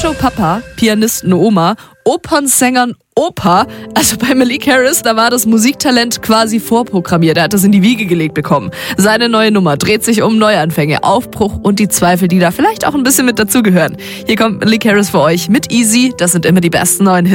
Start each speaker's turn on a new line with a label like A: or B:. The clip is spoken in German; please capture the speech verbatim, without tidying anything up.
A: Macho-Papa, Pianisten-Oma, Opernsängern Opa. Also bei Malik Harris, da war das Musiktalent quasi vorprogrammiert. Er hat das in die Wiege gelegt bekommen. Seine neue Nummer dreht sich um Neuanfänge, Aufbruch und die Zweifel, die da vielleicht auch ein bisschen mit dazugehören. Hier kommt Malik Harris für euch mit Easy. Das sind immer die besten neuen Hits.